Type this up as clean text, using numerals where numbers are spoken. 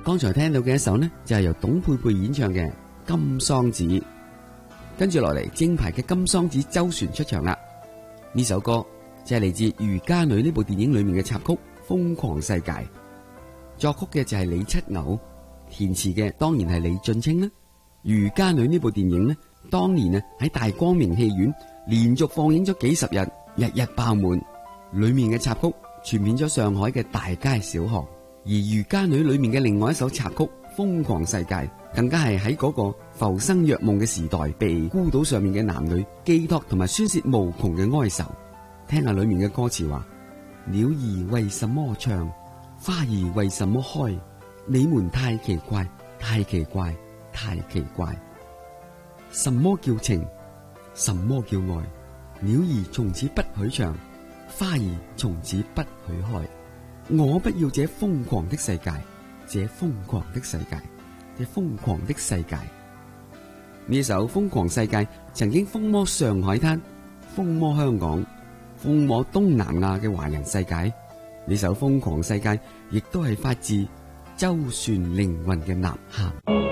剛才聽到嘅一首呢，就係由董佩佩演唱嘅《金桑子》。跟住落嚟，正牌嘅金桑子周旋出場啦。呢首歌就係嚟自《漁家女》呢部電影裏面嘅插曲《瘋狂世界》，作曲嘅就係李七牛，填詞嘅當然係李俊清啦。《漁家女》呢部電影呢，當年啊喺大光明戲院連續放映咗幾十日，日日爆滿。裏面嘅插曲傳遍咗上海嘅大街小巷，而《漁家女》裏面嘅另外一首插曲《瘋狂世界》，更加係喺嗰個浮生若夢嘅時代，被孤島上面嘅男女寄託同埋宣泄無窮嘅哀愁。聽下裏面嘅歌詞話：鳥兒為什麼唱，花兒為什麼開？你們太奇怪，太奇怪，太奇怪。什麼叫情？什麼叫愛？鳥兒從此不許唱，花兒從此不許開。我不要這瘋狂的世界，這瘋狂的世界，這瘋狂的世界。呢首《瘋狂世界》曾經風靡上海灘，風靡香港，風靡東南亞嘅華人世界。呢首《瘋狂世界》亦都係發自周旋靈魂嘅吶喊。